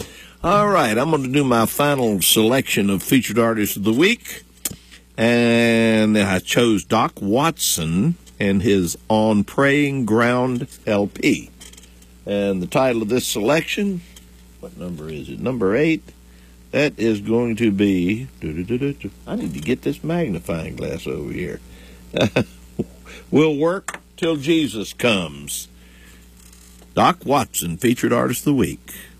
All right, I'm going to do my final selection of featured artists of the week. And I chose Doc Watson and his On Praying Ground LP. And the title of this selection, what number is it? Number 8. That is going to be, I need to get this magnifying glass over here. We'll Work Till Jesus Comes. Doc Watson, featured artist of the week.